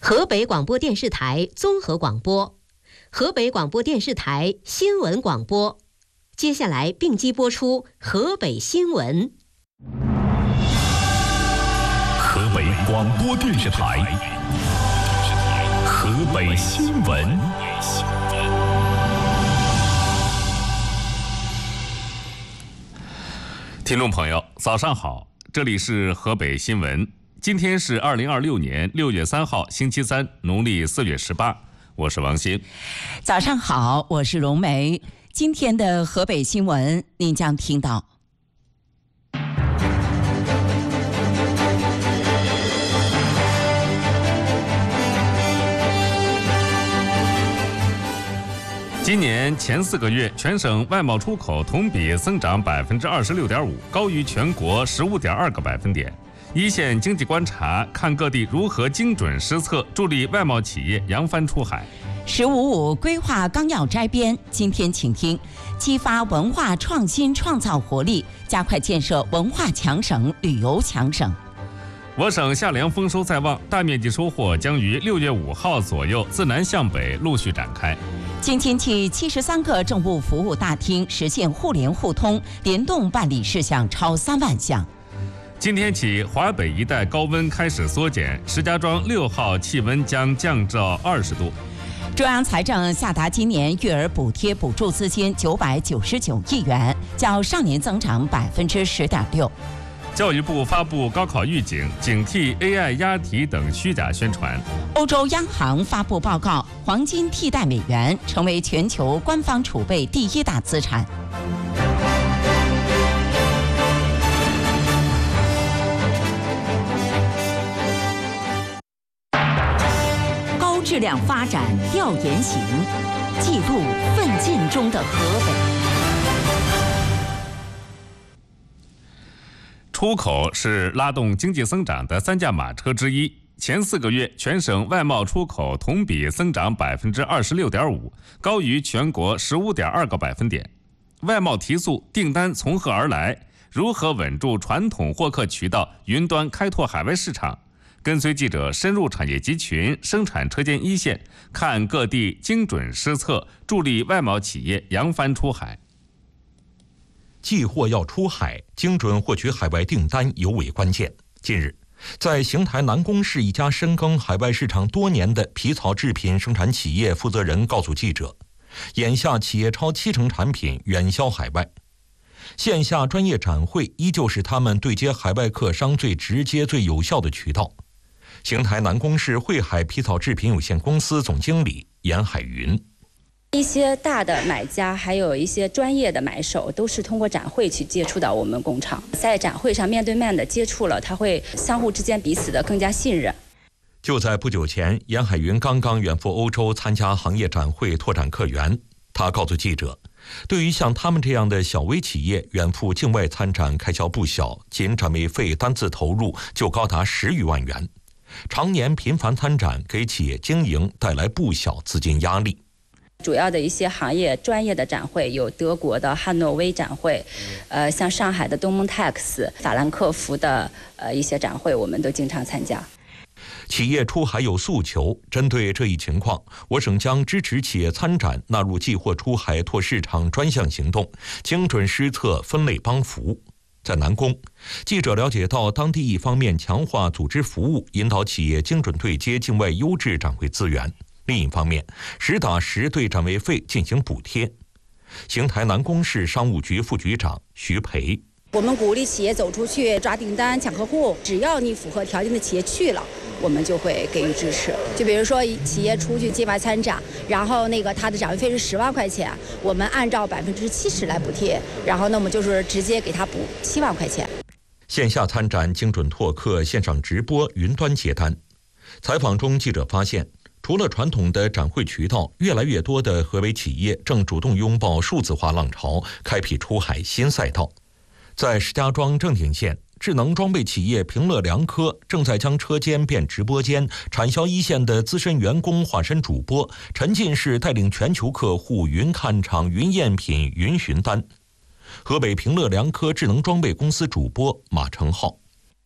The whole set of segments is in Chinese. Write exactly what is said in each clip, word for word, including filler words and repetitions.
河北广播电视台综合广播，河北广播电视台新闻广播。接下来并机播出河北新闻。 河北广播电视台河北新闻。听众朋友，早上好，这里是河北新闻。今天是二零二六年六月三号，星期三，农历四月十八。我是王鑫。 早上好，我是荣梅。今天的河北新闻，您将听到。 今年前四个月，全省外贸出口同比增长百分之二十六点五，高于全国十五点二个百分点。一线经济观察看各地如何精准施策，助力外贸企业扬帆出海。 十五五规划纲要摘编，今天请听：激发文化创新创造活力，加快建设文化强省、旅游强省。 我省夏粮丰收在望，大面积收获将于六月五号左右自南向北陆续展开。 京津冀七十三个政务服务大厅实现互联互通，联动办理事项超三万项。 今天起，华北一带高温开始缩减，石家庄六号气温将降到二十度。 中央财政下达今年育儿补贴补助资金九百九十九亿元，较上年增长百分之十点六。 教育部发布高考预警，警惕 A I 押题等虚假宣传。 欧洲央行发布报告，黄金替代美元成为全球官方储备第一大资产。高质量发展调研型，记录奋进中的河北。 出口是拉动经济增长的三驾马车之一。前四个月，全省外贸出口同比增长百分之二十六点五，高于全国十五点二个百分点。外贸提速，订单从何而来？如何稳住传统获客渠道，云端开拓海外市场？跟随记者深入产业集群、生产车间一线，看各地精准施策，助力外贸企业扬帆出海。 寄货要出海，精准获取海外订单尤为关键。近日，在邢台南宫市一家深耕海外市场多年的皮草制品生产企业负责人告诉记者，眼下企业超七成产品远销海外，线下专业展会依旧是他们对接海外客商最直接、最有效的渠道。邢台南宫市汇海皮草制品有限公司总经理严海云。 一些大的买家，还有一些专业的买手，都是通过展会去接触到我们工厂，在展会上面对面的接触了，他会相互之间彼此的更加信任。 就在不久前，严海云刚刚远赴欧洲参加行业展会，拓展客源。他告诉记者，对于像他们这样的小微企业，远赴境外参展开销不小，仅展位费单次投入就高达十余万元，常年频繁参展，给企业经营带来不小资金压力。 主要的一些行业专业的展会有德国的汉诺威展会，呃，像上海的东梦 Tex、法兰克福的呃一些展会，我们都经常参加。 企业出海有诉求，针对这一情况，我省将支持企业参展纳入寄货出海拓市场专项行动，精准施策，分类帮扶。在南宫，记者了解到，当地一方面强化组织服务，引导企业精准对接境外优质展会资源。另一方面，实打实对展位费进行补贴。邢台南宫市商务局副局长徐培： 我们鼓励企业走出去抓订单、抢客户，只要你符合条件的企业去了，我们就会给予支持。就比如说企业出去境外参展，然后那个他的展位费是十万块钱，我们按照百分之七十来补贴，然后那么就是直接给他补七万块钱。 线下参展精准拓客，线上直播、云端接单。采访中，记者发现，除了传统的展会渠道，越来越多的河北企业正主动拥抱数字化浪潮，开辟出海新赛道。在石家庄正定县，智能装备企业平乐良科正在将车间变直播间，产销一线的资深员工化身主播，沉浸式带领全球客户云看场、云验品、云询单。河北平乐良科智能装备公司主播马成浩：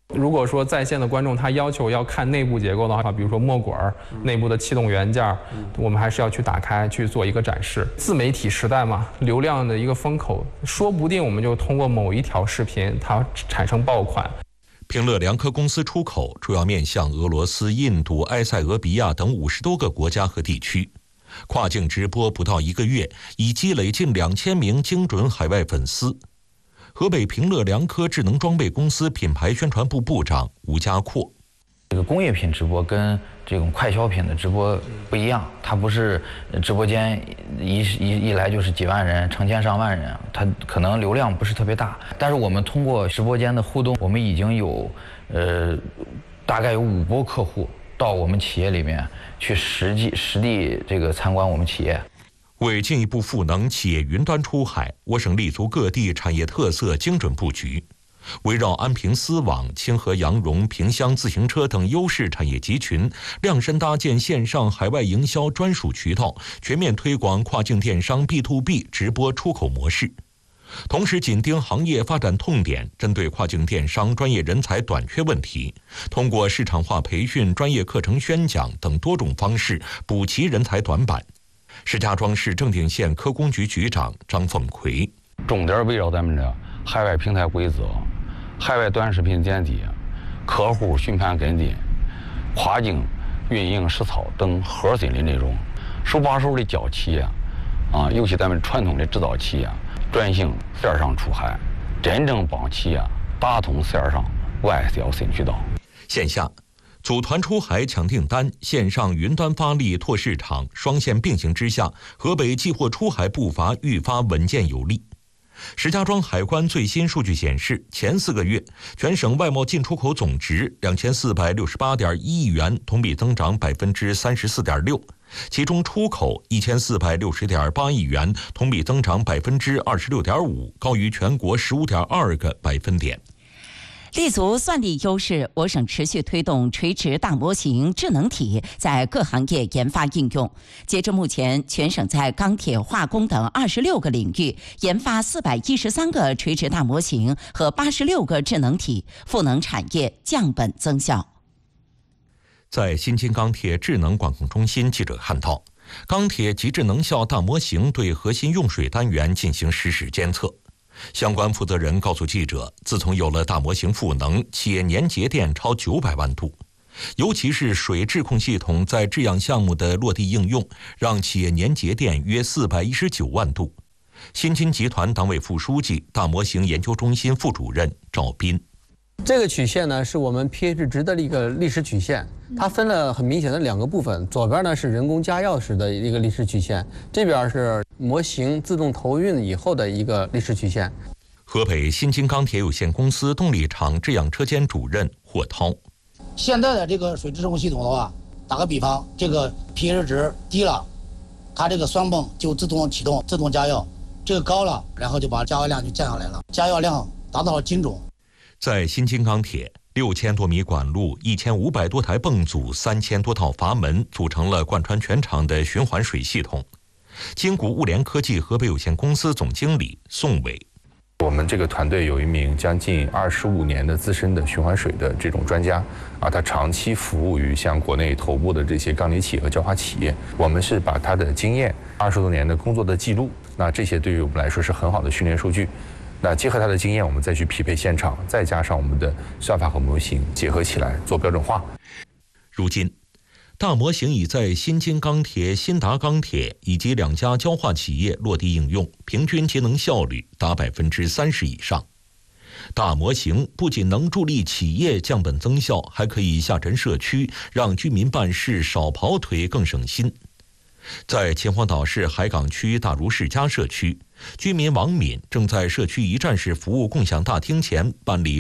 如果说在线的观众他要求要看内部结构的话，比如说墨管、内部的气动元件，我们还是要去打开去做一个展示。自媒体时代嘛，流量的一个风口，说不定我们就通过某一条视频它产生爆款。 平乐良科公司出口主要面向俄罗斯、印度、埃塞俄比亚等五十多个国家和地区。跨境直播不到一个月，已积累近两千名精准海外粉丝。河北平乐良科智能装备公司品牌宣传部部长吴家阔： 这个工业品直播跟这种快消品的直播不一样，它不是直播间一一一来就是几万人、成千上万人，它可能流量不是特别大。但是我们通过直播间的互动，我们已经有呃大概有五波客户到我们企业里面去实际实地这个参观我们企业。 为进一步赋能企业云端出海，我省立足各地产业特色精准布局，围绕安平丝网、清河羊绒、萍乡自行车等优势产业集群，量身搭建线上海外营销专属渠道，全面推广跨境电商 B to B 直播出口模式。同时紧盯行业发展痛点，针对跨境电商专业人才短缺问题，通过市场化培训、专业课程宣讲等多种方式补齐人才短板。石家庄市正定县科工局局长张凤奎： 重点围绕咱们的海外平台规则、海外短视频点击、客户询盘跟进、跨境运营实操等核心的内容，手把手的教企业啊，尤其咱们传统的制造企业转型线上出海，真正帮企业打通线上外销新渠道。 线下组团出海抢订单，线上云端发力拓市场，双线并行之下，河北寄货出海步伐愈发稳健有力。石家庄海关最新数据显示，前四个月全省外贸进出口总值两千四百六十八点一亿元，同比增长百分之三十四点六，其中出口一千四百六十点八亿元，同比增长百分之二十六点五，高于全国十五点二个百分点。 立足算力优势，我省持续推动垂直大模型智能体在各行业研发应用。截至目前，全省在钢铁、化工等二十六个领域研发四百一十三个垂直大模型和八十六个智能体，赋能产业降本增效。 在新津钢铁智能管控中心，记者看到，钢铁极致能效大模型对核心用水单元进行实时监测。相关负责人告诉记者，自从有了大模型赋能，企业年节电超九百万度。尤其是水质控系统在制氧项目的落地应用，让企业年节电约四百一十九万度。新津集团党委副书记、大模型研究中心副主任赵斌： 这个曲线呢，是我们 pH 值的一个历史曲线，它分了很明显的两个部分，左边呢是人工加药时的一个历史曲线，这边是模型自动投运以后的一个历史曲线。 河北新津钢铁有限公司动力厂制氧车间主任霍涛： 现在的这个水质控系统的话，打个比方，这个 pH 值低了，它这个双泵就自动启动、自动加药；这个高了，然后就把加药量就降下来了，加药量达到了精准。 在新津钢铁，六千多米管路、一千五百多台泵组、三千多套阀门，组成了贯穿全厂的循环水系统。金谷物联科技河北有限公司总经理宋伟： 我们这个团队有一名将近二十五年的资深的循环水的这种专家啊，他长期服务于像国内头部的这些钢铁企业和焦化企业。我们是把他的经验、二十多年的工作的记录，那这些对于我们来说是很好的训练数据。那结合他的经验，我们再去匹配现场，再加上我们的算法和模型结合起来做标准化。 如今，大模型已在新津钢铁、新达钢铁以及两家焦化企业落地应用，平均节能效率达百分之三十以上。大模型不仅能助力企业降本增效，还可以下沉社区，让居民办事少跑腿更省心。在秦皇岛市海港区大如世家社区，居民王敏正在社区一站式服务共享大厅前办理